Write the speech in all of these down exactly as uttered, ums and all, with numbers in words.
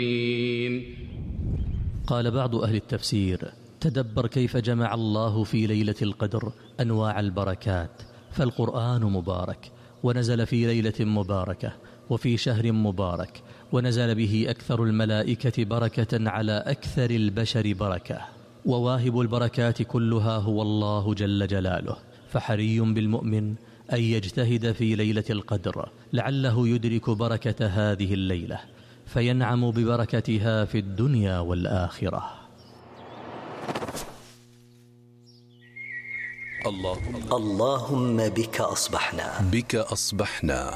قال بعض أهل التفسير: تدبر كيف جمع الله في ليلة القدر أنواع البركات، فالقرآن مبارك ونزل في ليلة مباركة وفي شهر مبارك، ونزل به أكثر الملائكة بركة على أكثر البشر بركة، وواهب البركات كلها هو الله جل جلاله، فحري بالمؤمن أن يجتهد في ليلة القدر لعله يدرك بركة هذه الليلة فينعم ببركتها في الدنيا والآخرة. الله اللهم بك أصبحنا بك أصبحنا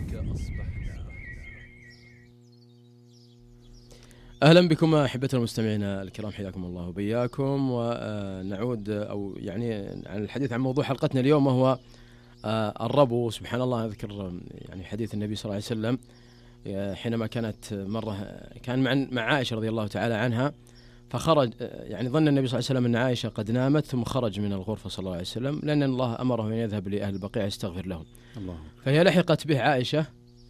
أهلا بكم أحبتنا المستمعين الكرام، حياكم الله وبياكم، ونعود أو يعني عن الحديث عن موضوع حلقتنا اليوم، وهو الربو. سبحان الله، أذكر يعني حديث النبي صلى الله عليه وسلم حينما كانت مرة كان مع مع عائشة رضي الله تعالى عنها، فخرج يعني ظن النبي صلى الله عليه وسلم أن عائشة قد نامت، ثم خرج من الغرفة صلى الله عليه وسلم لأن الله أمره أن يذهب لأهل البقيع يستغفر لهم. الله. فهي لحقت به عائشة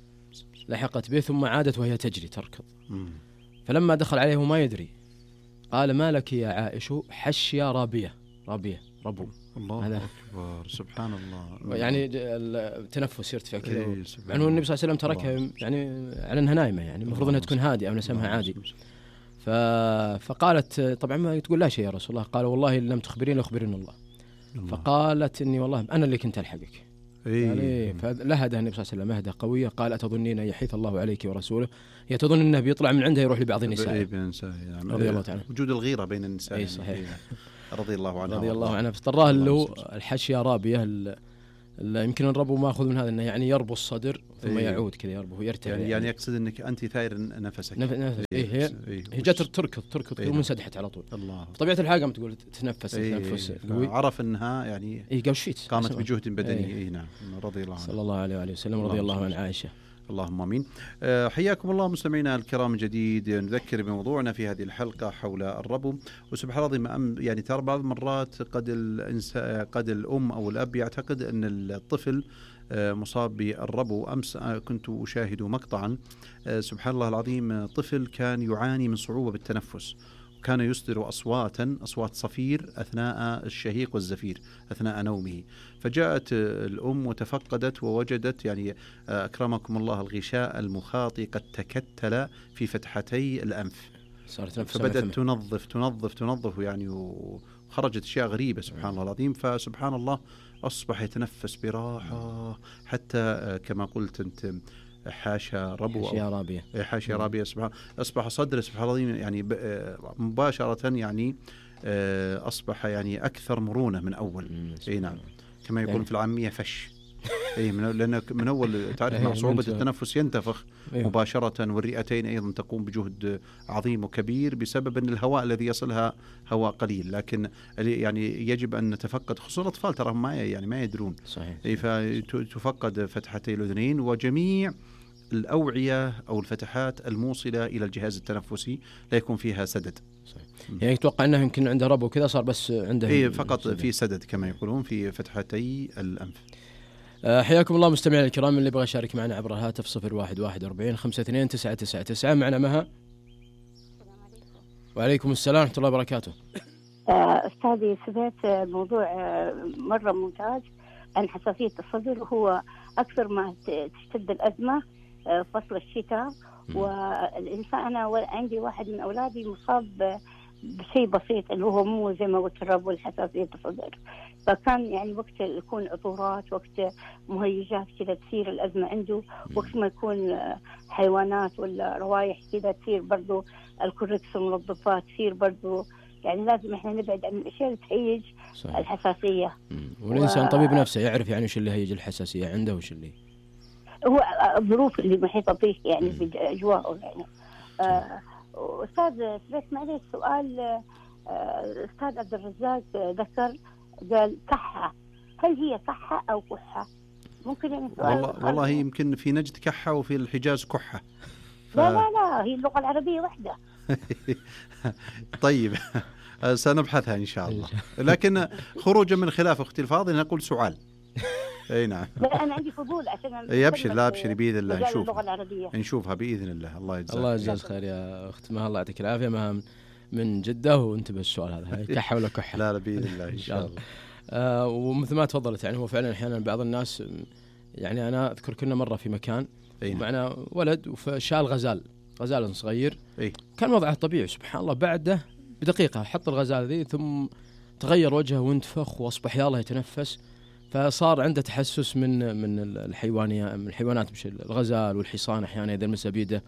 لحقت به ثم عادت وهي تجري تركض. م. فلما دخل عليه وما يدري قال: ما لك يا عائش؟ حش يا رابية. رابية ربو. الله أكبر. سبحان الله. يعني التنفس يرتفع كذا، مع أنه النبي صلى الله عليه وسلم تركها يعني على أنها نايمة، يعني المفروض أنها تكون هادئة أو نسمها عادي. ف... فقالت طبعا ما تقول لا شيء يا رسول الله. قال: والله إن لم تخبرين أخبرني الله. الله. فقالت: إني والله أنا اللي كنت ألحقك. إيه. فلهدها النبي صلى الله عليه وسلم هدى قوية. قال: أتظنين يحيث الله عليك ورسوله؟ هي تظن أنه بيطلع من عندها يروح لبعض النساء. إيه بنساء يعني. رضي الله تعالى. وجود الغيرة بين النساء. إيه صحيح. يعني. رضي الله عنها. رضي الله عنها. فاضطراه اللي هو الحشية رابية. اللي يمكن الربو ماخذ من هذا انه يعني يربو الصدر ثم إيه. يعود كذا يربو يرتفع. يعني, يعني يقصد انك انت ثاير نفسك. نف... نفس إيه هي إيه. هي جت تركض تركض إيه. ومنسدحت على طول. الله. بطبيعة الحال قامت تقول تنفس إيه. تنفس قوي. عرف انها يعني إيه قال شفيت قامت بجهد بدني. إيه. إيه نعم. رضي الله عنها. صلى الله عليه وآله وسلم. رضي الله عن عائشة. اللهم امين. أه حياكم الله مستمعينا الكرام جديد. نذكر بموضوعنا في هذه الحلقه حول الربو. وسبحان الله يعني ترى بعض المرات قد الانسان قد الام او الاب يعتقد ان الطفل مصاب بالربو. امس كنت اشاهد مقطعا سبحان الله العظيم، طفل كان يعاني من صعوبه بالتنفس، كان يصدر أصواتا أصوات صفير أثناء الشهيق والزفير أثناء نومه. فجاءت الأم وتفقدت ووجدت يعني أكرمكم الله الغشاء المخاطي قد تكتل في فتحتي الأنف، فبدأت تنظف تنظف تنظف يعني وخرجت أشياء غريبة سبحان الله العظيم. فسبحان الله أصبح يتنفس براحة، حتى كما قلت أنت حاشا ربو حاشا رابية حاشا رابية سبحان أصبح صدر سبحان الله يعني مباشرة يعني أصبح يعني أكثر مرونة من أول. أي نعم، كما يقول في العامية فش. أي من لأن من أول تعرف مع صعوبة التنفس ينتفخ مباشرة، والرئتين أيضا تقوم بجهد عظيم وكبير بسبب أن الهواء الذي يصلها هواء قليل. لكن يعني يجب أن نتفقد، خصوصا الأطفال ترى ما يعني ما يدرون. صحيح. فتفقد فتحتي الأذنين وجميع الأوعية أو الفتحات الموصلة إلى الجهاز التنفسي لا يكون فيها سدد. صحيح. يعني يتوقع أنه يمكن عنده ربو كذا صار بس عنده إيه فقط سدد. في سدد كما يقولون في فتحتي الأنف. أه حياكم الله مستمعينا الكرام، اللي يبغى يشارك معنا عبر الهاتف صفر واحد واحد أربعين خمسة اثنين تسعة تسعة تسعة. معنا مها. السلام عليكم. وعليكم السلام ورحمة الله وبركاته. أستاذي سمعت موضوع مرة ممتاز عن حساسية الصدر، وهو أكثر ما تشتد الأزمة فصل الشتاء. والإنسان أنا عندي واحد من أولادي مصاب بشيء بسيط اللي هو مو زي ما قلت الربو والحساسية الصدر، فكان يعني وقت يكون عطورات، وقت مهيجات كذا تصير الأزمة عنده، وقت ما يكون حيوانات ولا روايح كذا تصير برضو الكوركس والمنظفات تصير برضو. يعني لازم احنا نبعد عن الاشياء اللي تهيج صحيح. الحساسيه. والانسان و... طبيب نفسه يعرف يعني وش اللي هيج الحساسيه عنده وش اللي هو الظروف اللي محيطه به يعني في اجواءه يعني. آه استاذ سمعت معليش سؤال. آه استاذ عبد الرزاق ذكر قال كحه، هل هي كحه او كحه؟ ممكن يعني سؤال. والله, والله يمكن في نجد كحه وفي الحجاز كحه. ف... لا لا لا هي اللغه العربيه واحده. طيب سنبحثها إن شاء الله. لكن خروجا من خلاف أختي الفاضلة نقول سؤال. اي نعم. لا انا عندي فضول عشان يبشر لا ابشري باذن الله نشوف اللغه العربيه نشوفها باذن الله. الله يجزاك الله يجزاك خير يا اخت مها، الله يعطيك العافيه. مها من جده وانتبه السؤال هذا كحه ولا كحه. لا لا باذن الله ان شاء الله. آه ومثل ما تفضلت يعني هو فعلا احيانا بعض الناس يعني انا اذكر كنا مره في مكان معنا ولد وشال غزال غزال صغير أي. كان وضعه طبيعي سبحان الله، بعده بدقيقه حط الغزال ذي ثم تغير وجهه وانتفخ واصبح يلا يتنفس، فصار عنده تحسس من من الحيوانيه من الحيوانات مش الغزال والحصان احيانا اذا المس بيده،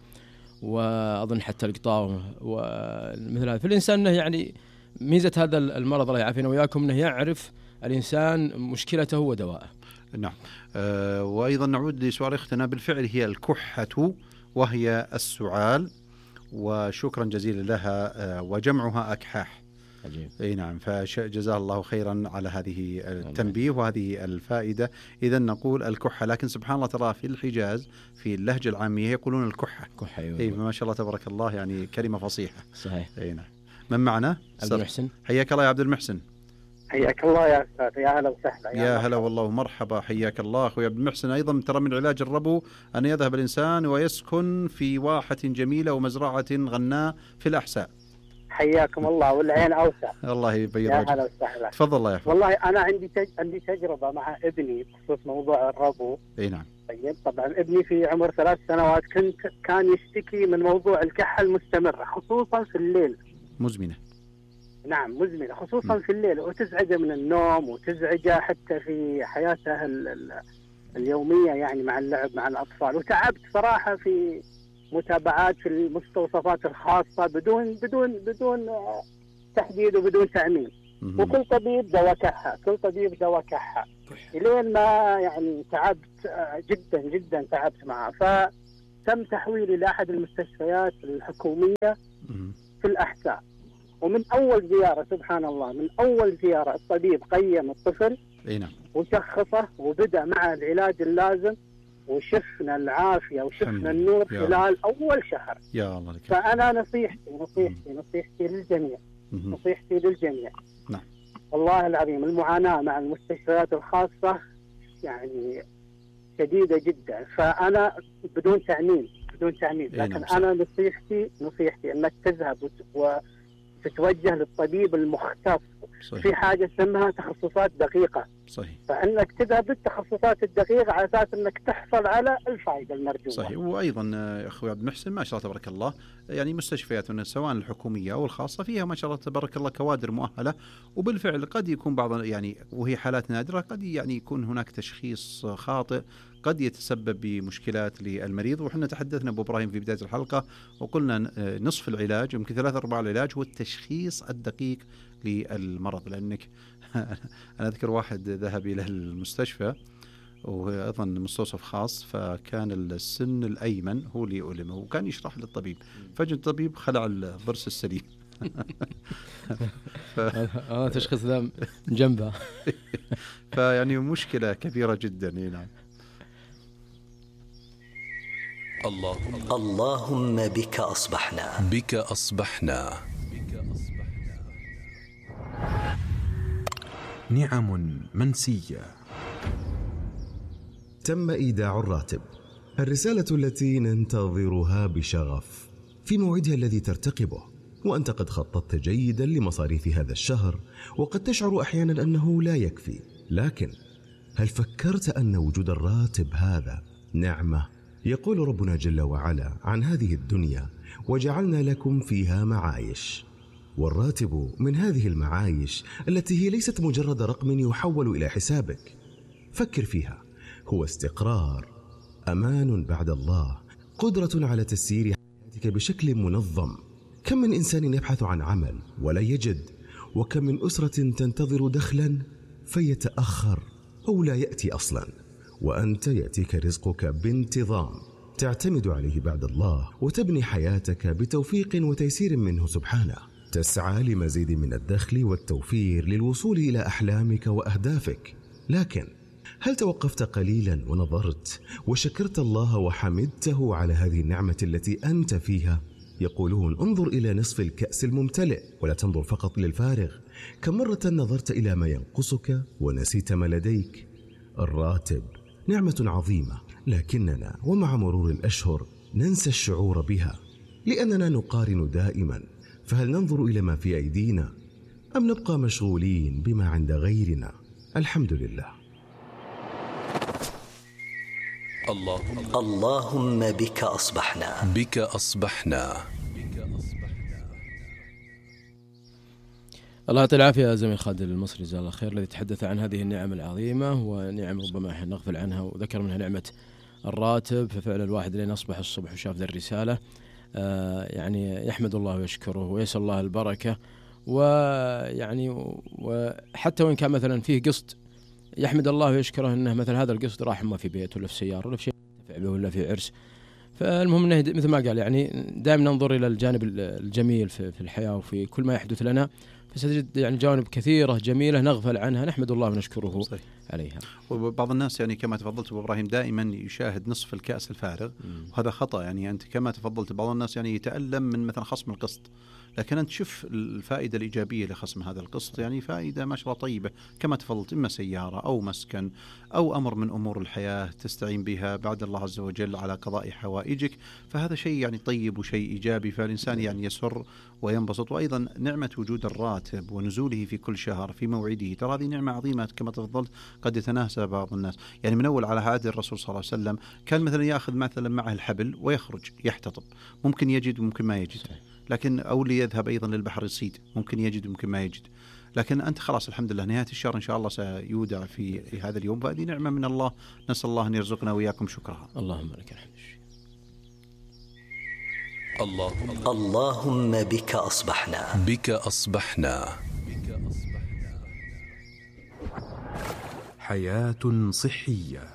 واظن حتى القطاوه ومثل هذا. فالانسان انه يعني ميزه هذا المرض الله يعافينا وياكم انه يعرف الانسان مشكلته ودواءه. نعم. أه وايضا نعود لسؤال اختنا، بالفعل هي الكحه وهي السعال، وشكرا جزيلا لها، أه وجمعها اكحاح. عجيب. اي نعم، فجزاه الله خيرا على هذه التنبيه وهذه الفائده. اذا نقول الكحه، لكن سبحان الله ترى في الحجاز في اللهجه العاميه يقولون الكحه. كحه ايوه. اي ما شاء الله تبارك الله، يعني كلمه فصيحه. صحيح. اي نعم. من معنا؟ عبد المحسن. حياك الله يا عبد المحسن. حياك الله يا استاذ، يا هلا وسهلا. يا هلا والله ومرحبا، حياك الله اخوي عبد المحسن. ايضا ترى من علاج الربو ان يذهب الانسان ويسكن في واحه جميله ومزرعه غناء في الاحساء. حياكم الله والعين اوسع. الله يبيض يا وجهك. هلا وسهلا. تفضل الله يحفظك. والله انا عندي تج... عندي تجربه مع ابني بخصوص موضوع الربو. اي نعم. طيب طبعا ابني في عمر ثلاث سنوات كنت كان يشتكي من موضوع الكحه المستمره خصوصا في الليل. مزمنه. نعم مزمنه خصوصا م. في الليل، وتزعجه من النوم وتزعجه حتى في حياته ال... ال... اليوميه يعني مع اللعب مع الاطفال. وتعبت صراحه في متابعات في المستوصفات الخاصة بدون بدون بدون تحديد وبدون تعميم، وكل طبيب دواء كحة كل طبيب دواء كحة إلين ما يعني تعبت جدا جدا تعبت معه، فتم تحويلي لأحد المستشفيات الحكومية في الأحساء. ومن أول زيارة سبحان الله من أول زيارة الطبيب قيم الطفل وشخصه وبدأ معه العلاج اللازم، وشفنا العافية وشفنا النور خلال أول شهر. يا الله لك. فأنا نصيحتي نصيحتي نصيحتي للجميع نصيحتي للجميع نعم. والله العظيم المعاناة مع المستشفيات الخاصة يعني شديدة جدا، فأنا بدون تعميم بدون تعميم لكن نعم. أنا نصيحتي نصيحتي أنك تذهب وتتوجه للطبيب المختص. صحيح. في حاجة اسمها تخصصات دقيقة. صحيح. فإنك تذهب للتخصصات الدقيقة على أساس أنك تحصل على الفائدة المرجوة. صحيح. وأيضا أخوي عبد المحسن ما شاء الله تبارك الله يعني مستشفياتنا سواء الحكومية أو الخاصة فيها ما شاء الله تبارك الله كوادر مؤهلة، وبالفعل قد يكون بعض يعني وهي حالات نادرة قد يعني يكون هناك تشخيص خاطئ قد يتسبب بمشكلات للمريض. وحنا تحدثنا أبو إبراهيم في بداية الحلقة وقلنا نصف العلاج يمكن ثلاثة أرباع العلاج هو التشخيص الدقيق للمرض. لأنك أنا أذكر واحد ذهب إلى المستشفى وأيضا مستوصف خاص، فكان السن الأيمن هو اللي ألمه وكان يشرح للطبيب، فجأة الطبيب خلع الضرس السليم. ف... آه تشخيص ذا من جنبه. فيعني مشكلة كبيرة جدا. نعم. اللهم اللهم بك أصبحنا بك أصبحنا نعم منسية. تم إيداع الراتب، الرسالة التي ننتظرها بشغف في موعدها الذي ترتقبه، وأنت قد خططت جيدا لمصاريف هذا الشهر وقد تشعر أحيانا أنه لا يكفي. لكن هل فكرت أن وجود الراتب هذا نعمة؟ يقول ربنا جل وعلا عن هذه الدنيا وجعلنا لكم فيها معايش، والراتب من هذه المعايش التي هي ليست مجرد رقم يحول إلى حسابك. فكر فيها، هو استقرار، أمان بعد الله، قدرة على تسيير حياتك بشكل منظم. كم من إنسان يبحث عن عمل ولا يجد، وكم من أسرة تنتظر دخلا فيتأخر أو لا يأتي أصلا، وأنت يأتيك رزقك بانتظام تعتمد عليه بعد الله وتبني حياتك بتوفيق وتيسير منه سبحانه. تسعى لمزيد من الدخل والتوفير للوصول إلى أحلامك وأهدافك. لكن هل توقفت قليلا ونظرت وشكرت الله وحمدته على هذه النعمة التي أنت فيها؟ يقولون انظر إلى نصف الكأس الممتلئ ولا تنظر فقط للفارغ. كم مرة نظرت إلى ما ينقصك ونسيت ما لديك؟ الراتب نعمة عظيمة، لكننا ومع مرور الأشهر ننسى الشعور بها، لأننا نقارن دائما. فهل ننظر إلى ما في أيدينا أم نبقى مشغولين بما عند غيرنا؟ الحمد لله. اللهم اللهم بك أصبحنا بك أصبحنا. الله يعطي العافية يا زميل خالد المصري جزاه الله خير، الذي تحدث عن هذه النعم العظيمة، ونعم ربما احنا نغفل عنها، وذكر منها نعمة الراتب. ففعل الواحد لين أصبح الصبح وشاف ذا الرسالة آه يعني يحمد الله ويشكره ويسأل الله البركة، ويعني وحتى وإن كان مثلا فيه قسط يحمد الله ويشكره انه مثل هذا القسط راح ما في بيت ولا في سيارة ولا في شيء ينتفع به ولا في عرس. فالمهم انه مثل ما قال يعني دائما ننظر الى الجانب الجميل في الحياة وفي كل ما يحدث لنا، فستجد يعني جوانب كثيرة جميلة نغفل عنها، نحمد الله ونشكره صحيح. عليها. وبعض الناس يعني كما تفضلت أبو إبراهيم دائما يشاهد نصف الكأس الفارغ، وهذا خطأ. يعني أنت كما تفضلت بعض الناس يعني يتألم من مثلا خصم القسط، لكن أنت شوف الفائدة الإيجابية لخصم هذا القسط، يعني فائدة ما شاء الله طيبة كما تفضلت، إما سيارة أو مسكن أو أمر من أمور الحياة تستعين بها بعد الله عز وجل على قضاء حوائجك، فهذا شيء يعني طيب وشيء إيجابي، فالإنسان يعني يسر وينبسط. وأيضا نعمة وجود الراتب ونزوله في كل شهر في موعده، ترى هذه نعمة عظيمة كما تفضلت، قد يتناسى بعض الناس. يعني من أول على عهد الرسول صلى الله عليه وسلم كان مثلا يأخذ مثلا معه الحبل ويخرج يحتطب، ممكن يجد وممكن ما يجد، لكن أو ليذهب أيضا للبحر يصيد، ممكن يجد وممكن ما يجد. لكن أنت خلاص الحمد لله نهاية الشهر إن شاء الله سيودع في, في هذا اليوم، فهذه نعمة من الله، نسأل الله أن يرزقنا وإياكم شكرها. اللهم لك الحمد. اللهم اللهم بك أصبحنا بك أصبحنا. حياة صحية.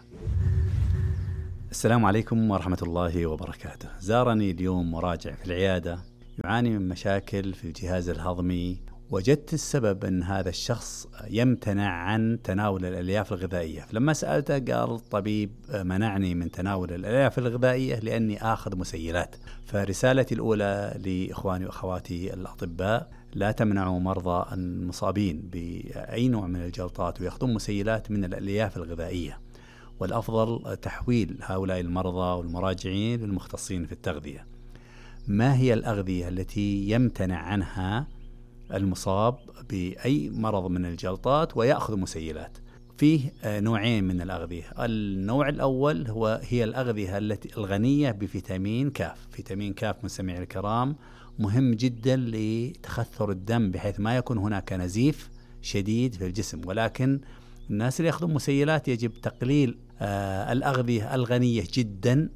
السلام عليكم ورحمة الله وبركاته. زارني اليوم مراجع في العيادة يعاني من مشاكل في الجهاز الهضمي، وجدت السبب أن هذا الشخص يمتنع عن تناول الألياف الغذائية. فلما سألته قال الطبيب منعني من تناول الألياف الغذائية لأني آخذ مسيلات. فرسالتي الأولى لإخواني وأخواتي الأطباء: لا تمنعوا مرضى المصابين بأي نوع من الجلطات ويأخذون مسيلات من الألياف الغذائية، والأفضل تحويل هؤلاء المرضى والمراجعين للمختصين في التغذية. ما هي الأغذية التي يمتنع عنها المصاب بأي مرض من الجلطات ويأخذ مسيلات؟ فيه نوعين من الأغذية. النوع الأول هو هي الأغذية التي الغنية بفيتامين كاف. فيتامين كاف مستمعي الكرام مهم جدا لتخثر الدم بحيث ما يكون هناك نزيف شديد في الجسم، ولكن الناس اللي يأخذون مسيلات يجب تقليل آه الأغذية الغنية جدا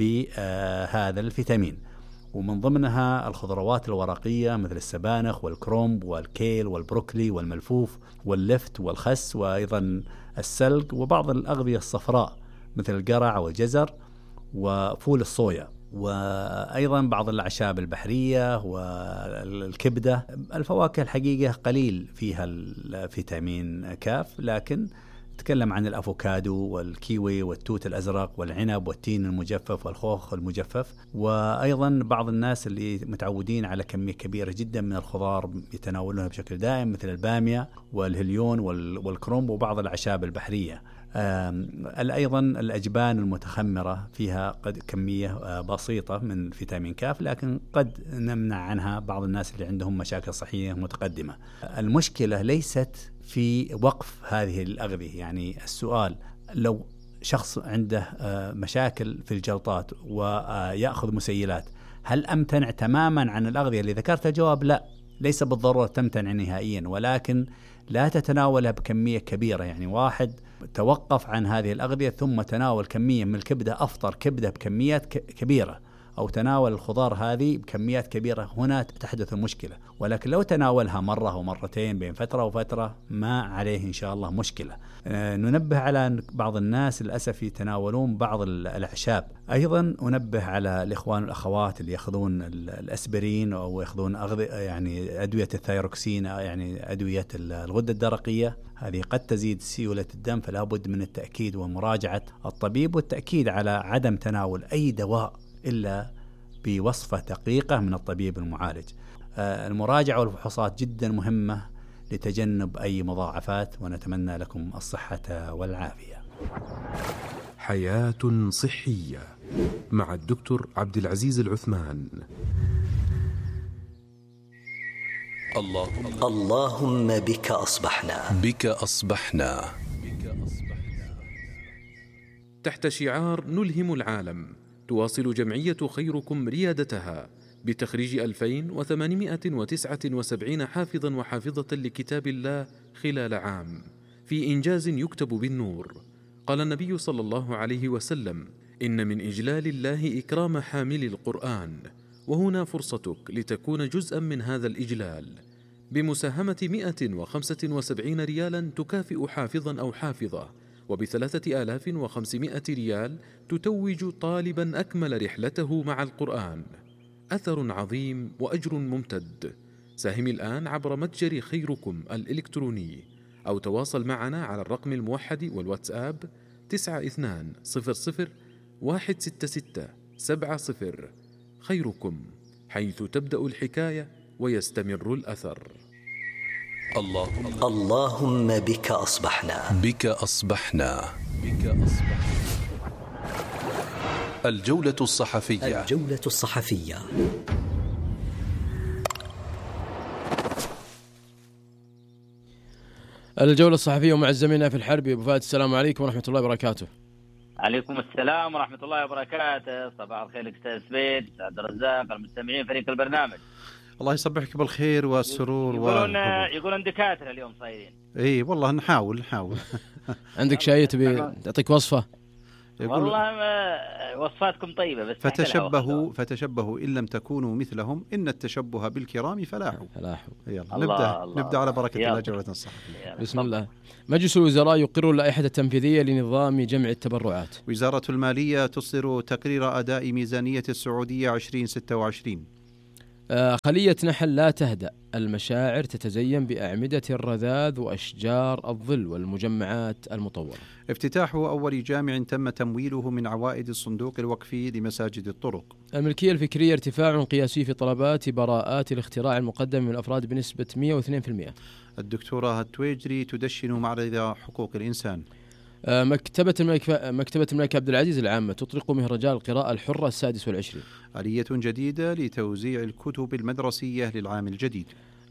بهذا الفيتامين، ومن ضمنها الخضروات الورقية مثل السبانخ والكرنب والكيل والبروكلي والملفوف واللفت والخس، وأيضا السلق، وبعض الأغذية الصفراء مثل القرع والجزر وفول الصويا، وأيضا بعض الأعشاب البحرية والكبدة. الفواكه الحقيقة قليل فيها الفيتامين كاف، لكن نتكلم عن الأفوكادو والكيوي والتوت الأزرق والعنب والتين المجفف والخوخ المجفف، وأيضا بعض الناس اللي متعودين على كمية كبيرة جدا من الخضار يتناولونها بشكل دائم مثل البامية والهليون والكرنب وبعض الأعشاب البحرية. أيضا الأجبان المتخمرة فيها قد كمية بسيطة من فيتامين كاف، لكن قد نمنع عنها بعض الناس اللي عندهم مشاكل صحية متقدمة. المشكلة ليست في وقف هذه الأغذية. يعني السؤال: لو شخص عنده مشاكل في الجلطات ويأخذ مسيلات، هل أمتنع تماما عن الأغذية اللي ذكرت؟ الجواب لا، ليس بالضرورة تمتنع نهائيا، ولكن لا تتناولها بكمية كبيرة. يعني واحد توقف عن هذه الأغذية ثم تناول كمية من الكبدة، أفطر كبدة بكميات كبيرة، أو تناول الخضار هذه بكميات كبيرة، هنا تحدث المشكلة. ولكن لو تناولها مرة أو مرتين بين فترة وفترة ما عليه إن شاء الله مشكلة. أه ننبه على بعض الناس للأسف يتناولون بعض الأعشاب. أيضا أنبه على الإخوان والأخوات اللي يأخذون الأسبرين أو يأخذون أغذية يعني أدوية الثايروكسين، يعني أدوية الغدة الدرقية، هذه قد تزيد سيولة الدم، فلا بد من التأكيد ومراجعة الطبيب، والتأكيد على عدم تناول أي دواء إلا بوصفة دقيقة من الطبيب المعالج. المراجعة والفحوصات جدا مهمة لتجنب أي مضاعفات، ونتمنى لكم الصحة والعافية. حياة صحية مع الدكتور عبد العزيز العثمان. الله اللهم بك أصبحنا. بك أصبحنا. تحت شعار نلهم العالم، تواصل جمعية خيركم ريادتها بتخريج ألفين وثمانمائة وتسعة وسبعين حافظا وحافظة لكتاب الله خلال عام، في إنجاز يكتب بالنور. قال النبي صلى الله عليه وسلم: إن من إجلال الله إكرام حامل القرآن، وهنا فرصتك لتكون جزءا من هذا الإجلال بمساهمة مئة وخمسة وسبعين ريالا تكافئ حافظا أو حافظة، وبثلاثة آلاف وخمسمائة ريال تتوج طالبا أكمل رحلته مع القرآن. أثر عظيم وأجر ممتد. ساهم الآن عبر متجر خيركم الإلكتروني، أو تواصل معنا على الرقم الموحد والواتساب تسعة اثنان صفر صفر واحد ستة ستة سبعة صفر. خيركم، حيث تبدأ الحكاية ويستمر الأثر. الله اللهم بك أصبحنا. بك أصبحنا. بك أصبحنا. الجولة الصحفية. الجولة الصحفية. الجولة الصحفية مع زميلنا في الحربي أبو فهد. السلام عليكم ورحمة الله وبركاته. عليكم السلام ورحمة الله وبركاته. صباح الخير أستاذ سبيد، عبد الرزاق، المستمعين، فريق البرنامج. الله يصبحك بالخير والسرور. يقولون يقولون دكاترة اليوم صايرين. اي والله نحاول نحاول. عندك شيء تبي تعطيك وصفة؟ والله وصفاتكم طيبة، بس فتشبهوا فتشبهوا إن لم تكونوا مثلهم إن التشبه بالكرام فلاح. فلاح. يلا نبدأ الله نبدأ على بركة الله. جولة الصحفية. بسم الله. مجلس الوزراء يقر اللائحة التنفيذية لنظام جمع التبرعات. وزارة المالية تصدر تقرير أداء ميزانية السعودية عشرين ستة وعشرين. خلية نحل لا تهدأ، المشاعر تتزين بأعمدة الرذاذ وأشجار الظل والمجمعات المطورة. افتتاح أول جامع تم تمويله من عوائد الصندوق الوقفي لمساجد الطرق. الملكية الفكرية ارتفاع قياسي في طلبات براءات الاختراع المقدم من الأفراد بنسبة مئة واثنين بالمئة. الدكتورة التويجري تدشن معرض حقوق الإنسان. مكتبة الملك مكتبة الملك عبد العزيز العامة تطلق مهرجان القراءة الحرة السادس والعشرين. آلية جديدة لتوزيع الكتب المدرسية للعام الجديد.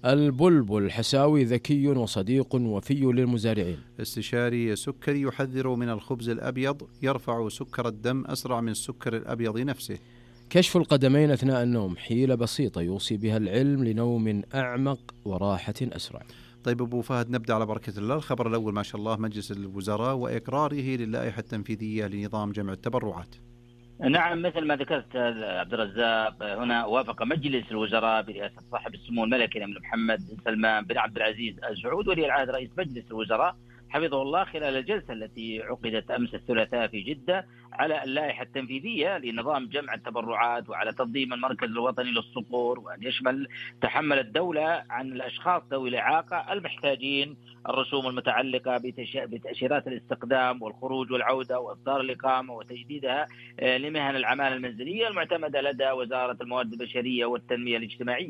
البلبل الحساوي ذكي وصديق وفي للمزارعين. استشاري سكري يحذر من الخبز الأبيض، يرفع سكر الدم أسرع من السكر الأبيض نفسه. كشف القدمين أثناء النوم حيلة بسيطة يوصي بها العلم لنوم أعمق وراحة أسرع. طيب أبو فهد، نبدأ على بركة الله. الخبر الأول ما شاء الله، مجلس الوزراء وإقراره للائحة التنفيذية لنظام جمع التبرعات. نعم، مثل ما ذكرت عبد الرزاق، هنا وافق مجلس الوزراء برئاسة صاحب السمو الملكي الأمير محمد بن سلمان بن عبد العزيز آل سعود ولي العهد رئيس مجلس الوزراء حفظه الله خلال الجلسة التي عقدت أمس الثلاثاء في جدة على اللائحة التنفيذية لنظام جمع التبرعات وعلى تنظيم المركز الوطني للصقور، وأن يشمل تحمل الدولة عن الأشخاص ذوي الإعاقة المحتاجين الرسوم المتعلقة بتأشيرات الاستقدام والخروج والعودة وإصدار الإقامة وتجديدها لمهن العمالة المنزلية المعتمدة لدى وزارة الموارد البشرية والتنمية الاجتماعية.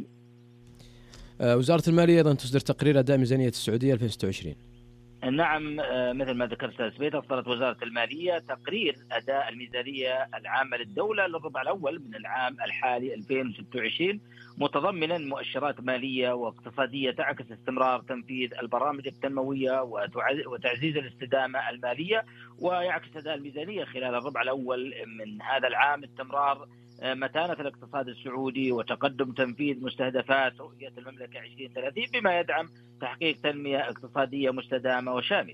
وزارة المالية أيضا تصدر تقرير أداء ميزانية السعودية ألفين وستة وعشرين. نعم، مثل ما ذكرت أستاذ سبيت، أصدرت وزارة المالية تقرير أداء الميزانية العامة للدولة للربع الأول من العام الحالي ألفين وستة وعشرين، متضمنا مؤشرات مالية واقتصادية تعكس استمرار تنفيذ البرامج التنموية وتعزيز الاستدامة المالية. ويعكس أداء الميزانية خلال الربع الأول من هذا العام استمرار متانة الاقتصاد السعودي وتقدم تنفيذ مستهدفات رؤية المملكة عشرين ثلاثين بما يدعم تحقيق تنمية اقتصادية مستدامة وشاملة.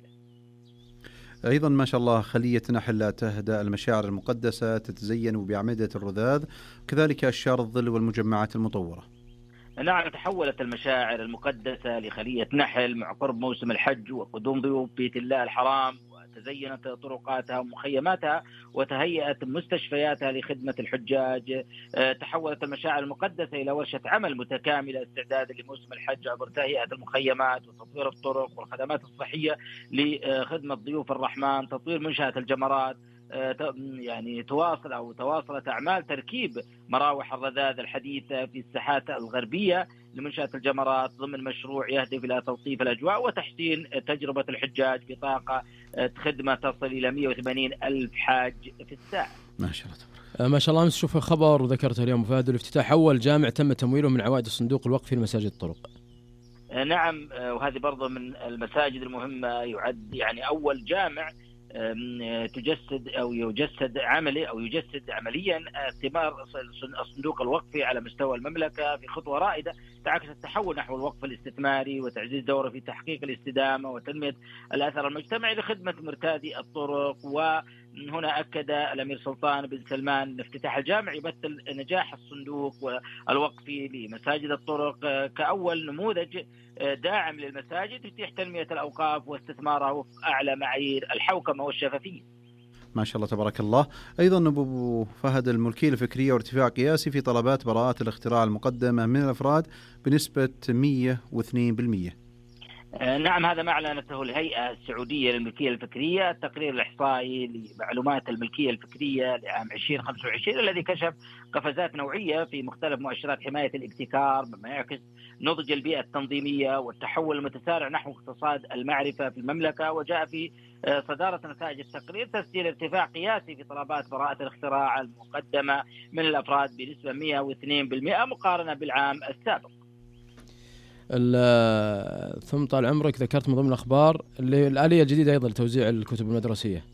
أيضا ما شاء الله، خلية نحل لا تهدأ، المشاعر المقدسة تتزين بأعمدة الرذاذ، كذلك أشجار الظل والمجمعات المطورة. نعم، تحولت المشاعر المقدسة لخلية نحل مع قرب موسم الحج وقدوم ضيوف بيت الله الحرام، تزينت طرقاتها ومخيماتها وتهيأت مستشفياتها لخدمة الحجاج. تحولت المشاعر المقدسة إلى ورشة عمل متكاملة استعدادا لموسم الحج عبر تهيئة المخيمات وتطوير الطرق والخدمات الصحية لخدمة ضيوف الرحمن، تطوير منشأة الجمرات. يعني تواصل أو تواصلت أعمال تركيب مراوح الرذاذ الحديثة في الساحات الغربية لمنشأة الجمرات ضمن مشروع يهدف إلى تلطيف الأجواء وتحسين تجربة الحجاج بطاقة خدمة تصل إلى مئة وثمانين ألف حاج في الساعة. ما شاء الله. ما شاء الله. أمس شوف خبر وذكرته اليوم فهد، الافتتاح أول جامع تم تمويله من عوائد الصندوق الوقفي لمساجد الطرق. نعم، وهذه برضه من المساجد المهمة، يعد يعني أول جامع تجسد أو يجسد عملي أو يجسد عمليا ثمار الصندوق الوقفي على مستوى المملكة، في خطوة رائدة تعكس التحول نحو الوقف الاستثماري وتعزيز دوره في تحقيق الاستدامة وتنمية الأثر المجتمعي لخدمة مرتادي الطرق. وهنا أكد الأمير سلطان بن سلمان أن افتتاح الجامع يمثل نجاح الصندوق الوقفي لمساجد الطرق كأول نموذج داعم للمساجد يتيح تنمية الأوقاف واستثمارها وفق أعلى معايير الحوكمة والشفافية. ما شاء الله تبارك الله. أيضا أبو فهد، الملكية الفكرية وارتفاع قياسي في طلبات براءات الاختراع المقدمة من الأفراد بنسبة مئة واثنين بالمئة. نعم، هذا ما أعلنته الهيئة السعودية للملكية الفكرية، التقرير الإحصائي لمعلومات الملكية الفكرية لعام ألفين وخمسة وعشرين الذي كشف قفزات نوعية في مختلف مؤشرات حماية الابتكار، بما يعكس نضج البيئة التنظيمية والتحول المتسارع نحو اقتصاد المعرفة في المملكة. وجاء في صدارة نتائج التقرير تسجيل ارتفاع قياسي في طلبات براءة الاختراع المقدمة من الأفراد بنسبة مئة واثنين بالمئة مقارنة بالعام السابق. ثم طال عمرك ذكرت من ضمن الأخبار اللي الآلية الجديدة أيضا لتوزيع الكتب المدرسية.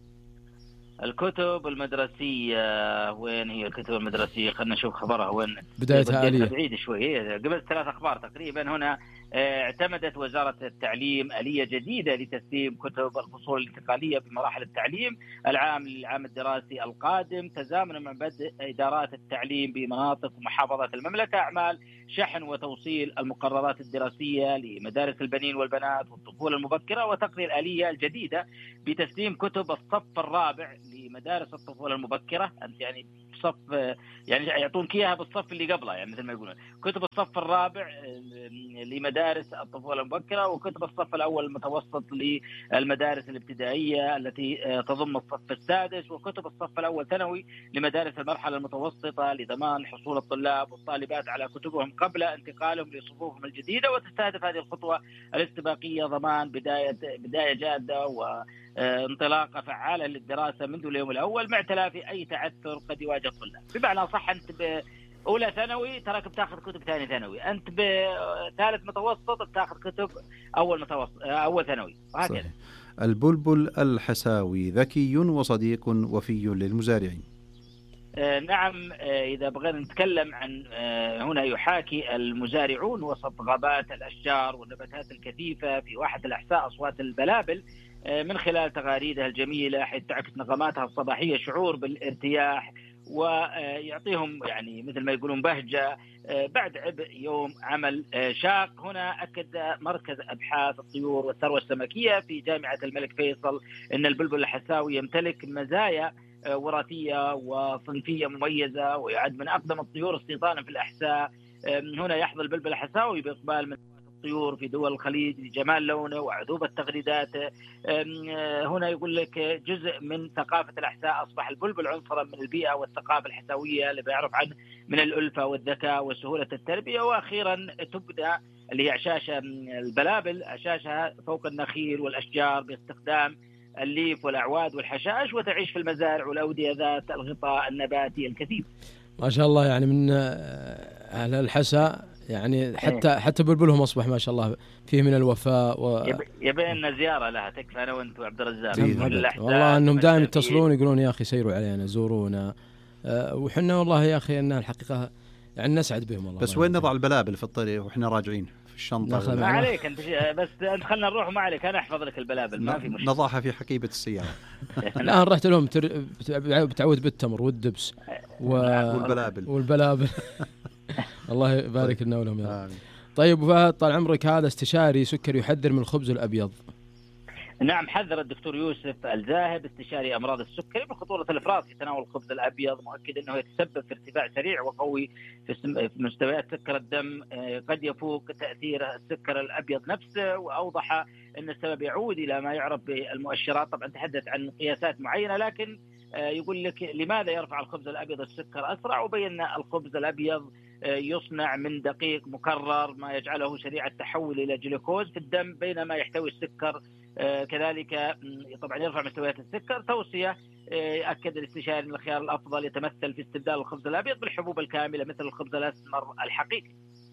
الكتب المدرسية وين هي الكتب المدرسية؟ خلنا نشوف خبرها وين بدايتها. آلية بعيد شوي، قبل ثلاث أخبار تقريبا. هنا اعتمدت وزارة التعليم آلية جديدة لتسليم كتب الفصول الانتقالية بمراحل التعليم العام للعام الدراسي القادم، تزامنا مع بدء إدارات التعليم بمناطق ومحافظات المملكة أعمال شحن وتوصيل المقررات الدراسية لمدارس البنين والبنات والطفولة المبكرة، وتقرير آلية الجديدة بتسليم كتب الصف الرابع لمدارس الطفولة المبكرة. أنت يعني صف يعني يعطونك إياها بالصف اللي قبله، يعني مثل ما يقولون كتب الصف الرابع لمدارس الطفولة المبكرة، وكتب الصف الأول المتوسط للمدارس الابتدائية التي تضم الصف السادس، وكتب الصف الأول ثانوي لمدارس المرحلة المتوسطة لضمان حصول الطلاب والطالبات على كتبهم قبل انتقالهم لصفوفهم الجديدة. وتستهدف هذه الخطوة الاستباقية ضمان بداية بداية جادة وانطلاقة فعالة للدراسة منذ اليوم الأول مع تلافي أي تعثر قد يواجه الطلاب. بمعنى صح، أنت بأولى ثانوي تراك بتاخذ كتب ثاني ثانوي، أنت بثالث متوسط بتاخذ كتب أول متوسط أول ثانوي، وهكذا. البلبل الحساوي ذكي وصديق وفي للمزارعين. نعم، إذا بغينا نتكلم عن هنا يحاكي المزارعون وسط غابات الأشجار والنباتات الكثيفة في واحة الأحساء أصوات البلابل من خلال تغاريدها الجميلة، حيث تعكس نغماتها الصباحية شعور بالارتياح ويعطيهم يعني مثل ما يقولون بهجة بعد عبء يوم عمل شاق. هنا أكد مركز أبحاث الطيور والثروة السمكية في جامعة الملك فيصل أن البلبل الحساوي يمتلك مزايا وراثية وصنفية مميزة، ويعد من أقدم الطيور استيطانا في الأحساء. هنا يحظى البلبل الحساوي بإقبال من الطيور في دول الخليج لجمال لونه وعذوبة تغريداته. هنا يقول لك جزء من ثقافة الأحساء أصبح البلبل عنصرا من البيئة والثقافة الحساوية اللي بيعرف عنه من الألفة والذكاء وسهولة التربية. وأخيرا تبدأ اللي هي عشاشة البلابل عشاشها فوق النخيل والأشجار باستخدام الليف والأعواد والحشائش، وتعيش في المزارع والأودية ذات الغطاء النباتي الكثيف. ما شاء الله، يعني من أهل الحساء يعني حتى إيه. حتى بلبلهم أصبح ما شاء الله فيه من الوفاء و... يبين لنا زيارة لها تكفى أنا وأنت وعبد الرزاق. والله أنهم دائما يتصلون يقولون يا أخي سيروا علينا زورونا، أه وحنا والله يا أخي أنها الحقيقة يعني نسعد بهم والله. بس وين نضع البلابل في الطريق وإحنا راجعين في الشنطة؟ ما عليك أنت بس أنت خلنا نروح وما عليك، أنا أحفظ لك البلابل ما في مشكلة. نضعها في حقيبة السيارة. الآن رحت لهم تر... بتعود بالتمر والدبس و... والبلابل والبلابل. الله يبارك لنا ولهم يا رب. طيب فهد طال عمرك، هذا استشاري سكري يحذر من الخبز الأبيض. نعم، حذر الدكتور يوسف الذاهب استشاري أمراض السكري من خطورة الإفراط في تناول الخبز الأبيض، مؤكد أنه يتسبب في ارتفاع سريع وقوي في مستويات سكر الدم قد يفوق تأثير السكر الأبيض نفسه. وأوضح أن السبب يعود إلى ما يعرف بالمؤشرات. طبعا تحدث عن قياسات معينة، لكن يقول لك لماذا يرفع الخبز الأبيض السكر أسرع، وبين الخبز الأبيض يصنع من دقيق مكرر ما يجعله سريع التحول إلى جلوكوز في الدم، بينما يحتوي السكر كذلك طبعا يرفع مستويات السكر. توصية أكد الاستشاري أن الخيار الأفضل يتمثل في استبدال الخبز الأبيض بالحبوب الكاملة مثل الخبز الأسمر الحقيقي.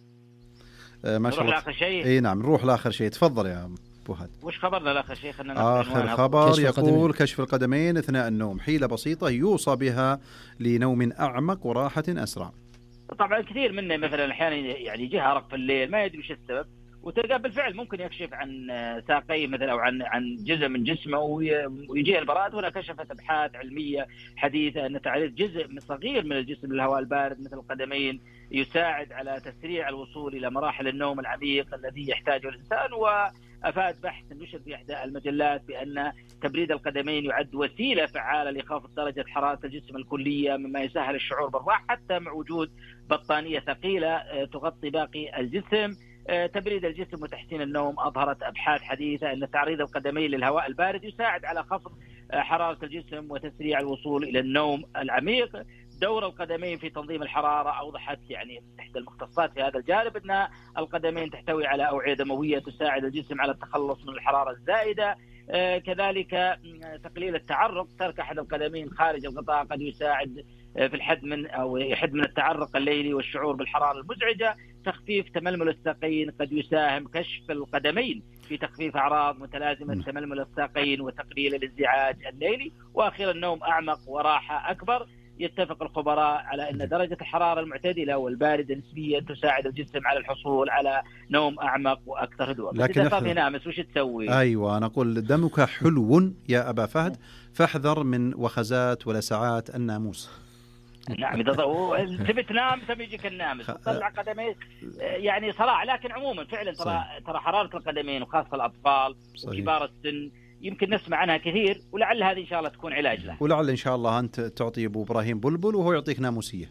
ما شاء الله. نروح لآخر شيء. اي نعم نروح لآخر شيء. تفضل يا ابو هاد. وش خبرنا الآخر شيء؟ آخر خبر يقول كشف القدمين أثناء النوم، حيلة بسيطة يوصى بها لنوم أعمق وراحة أسرع. طبعا كثير منا مثلا أحيانا يعني يجيه أرق في الليل ما يدري وش السبب، وتلقى بالفعل ممكن يكشف عن ساقيه مثلا أو عن عن جزء من جسمه ويجيه البراد. هنا كشفت أبحاث علمية حديثة أن تعريض جزء صغير من الجسم للهواء البارد مثل القدمين يساعد على تسريع الوصول إلى مراحل النوم العميق الذي يحتاجه الإنسان. وأفاد بحث نشر في إحدى المجلات بأن تبريد القدمين يعد وسيلة فعالة لخفض درجة حرارة الجسم الكلية، مما يسهل الشعور بالراحة حتى مع وجود بطانية ثقيلة تغطي باقي الجسم. تبريد الجسم وتحسين النوم. أظهرت أبحاث حديثة أن تعريض القدمين للهواء البارد يساعد على خفض حرارة الجسم وتسريع الوصول إلى النوم العميق. دور القدمين في تنظيم الحرارة. أوضحت يعني إحدى المختصات في هذا الجانب أن القدمين تحتوي على أوعية دموية تساعد الجسم على التخلص من الحرارة الزائدة. آه كذلك تقليل التعرق. ترك أحد القدمين خارج الغطاء قد يساعد في الحد من أو يحد من التعرق الليلي والشعور بالحرارة المزعجة. تخفيف تململ الساقين. قد يساهم كشف القدمين في تخفيف أعراض متلازمة تململ الساقين وتقليل الازدعاج الليلي. وأخيرا النوم أعمق وراحة أكبر. يتفق الخبراء على أن درجة الحرارة المعتدلة والباردة نسبيا تساعد الجسم على الحصول على نوم أعمق وأكثر هدوء. لكن إذا صار نامس وش تسوي؟ أيوة أنا أقول دمك حلو يا أبا فهد، فاحذر من وخزات ولسعات الناموس. نعم إذا تبي تنام تبي يجيك النامس تطلع قدميك يعني صراحة. لكن عموما فعلا ترى ترى حرارة القدمين وخاصة الأطفال وكبار السن يمكن نسمع عنها كثير، ولعل هذه إن شاء الله تكون علاج له. ولعل إن شاء الله أنت تعطي أبو إبراهيم بلبل وهو يعطيك ناموسية.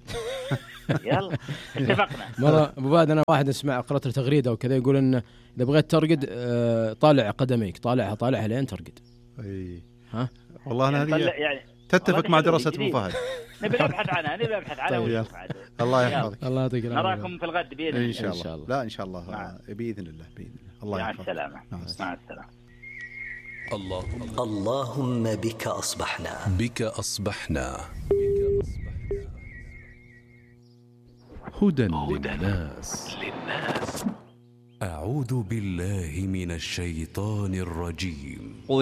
يلا اتفقنا. مرة أبو فهد أنا واحد أسمع قرأت تغريدة وكذا يقول إن إذا بغيت ترقد طالع قدميك طالعها طالعها لين ترقد. أي ها والله أنا هذه يعني تتفق مع دراسة أبو فهد. نبي نبحث عنها نبي نبحث عنها. طيب الله يحفظك. الله يعطيك العافية. نراكم في الغد بإذن الله. إن شاء الله. الله. لا إن شاء الله مع. بإذن الله بإذن الله. الله مع يحفظك. السلامة. مع السلامة. اللهم اللهم بك أصبحنا بك أصبحنا هدى للناس. أعوذ بالله من الشيطان الرجيم.